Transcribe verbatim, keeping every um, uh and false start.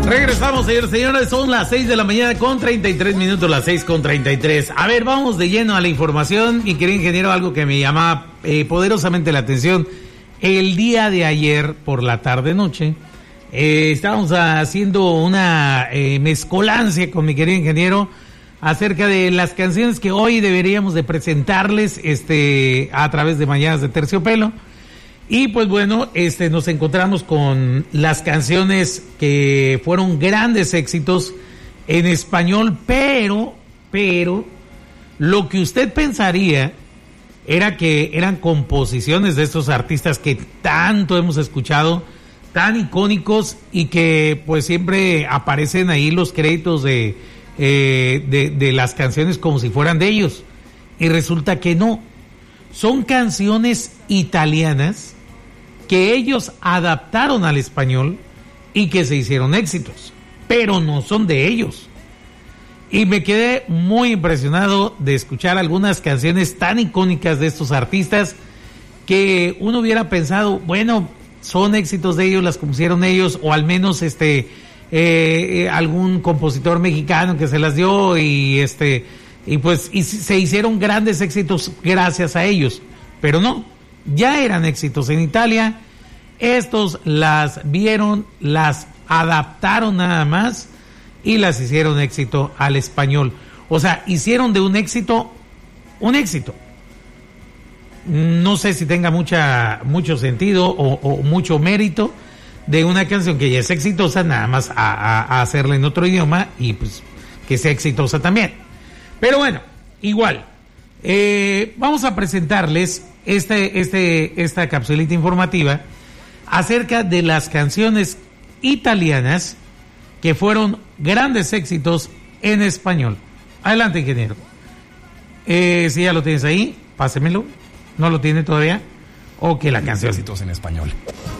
Regresamos, señores, señores, son las seis de la mañana con treinta y tres minutos, las seis con treinta y tres. A ver, vamos de lleno a la información. Mi querido ingeniero, algo que me llamaba eh, poderosamente la atención. El día de ayer, por la tarde-noche, eh, estábamos haciendo una eh, mezcolancia con mi querido ingeniero acerca de las canciones que hoy deberíamos de presentarles este a través de Mañanas de Terciopelo. Y pues bueno, este nos encontramos con las canciones que fueron grandes éxitos en español, pero, pero, lo que usted pensaría era que eran composiciones de estos artistas que tanto hemos escuchado, tan icónicos y que pues siempre aparecen ahí los créditos de, eh, de, de las canciones como si fueran de ellos. Y resulta que no, son canciones italianas que ellos adaptaron al español y que se hicieron éxitos, pero no son de ellos. Y me quedé muy impresionado de escuchar algunas canciones tan icónicas de estos artistas que uno hubiera pensado, bueno, son éxitos de ellos, las compusieron ellos, o al menos este eh, algún compositor mexicano que se las dio y este y pues y se hicieron grandes éxitos gracias a ellos, pero no. Ya eran éxitos en Italia, estos las vieron, las adaptaron nada más y las hicieron éxito al español. O sea, hicieron de un éxito un éxito. No sé si tenga mucha mucho sentido o, o mucho mérito de una canción que ya es exitosa, nada más a, a, a hacerla en otro idioma y pues que sea exitosa también. Pero bueno, igual, eh, vamos a presentarles Este, este, esta capsulita informativa acerca de las canciones italianas que fueron grandes éxitos en español. Adelante, ingeniero. Eh, si ya lo tienes ahí, pásemelo. ¿No lo tiene todavía? O que la canción. Éxitos en español.